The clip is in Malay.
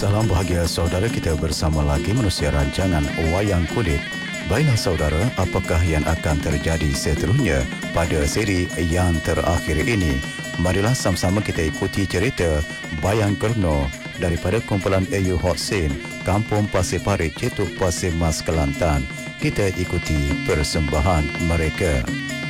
Salam bahagia saudara, kita bersama lagi manusia rancangan Wayang Kulit. Baiklah saudara, apakah yang akan terjadi seterusnya pada siri yang terakhir ini? Marilah sama-sama kita ikuti cerita Bayang Kerno daripada kumpulan AU Hot Scene, Kampung Pasir Parit, Cetuk Pasir Mas, Kelantan. Kita ikuti persembahan mereka.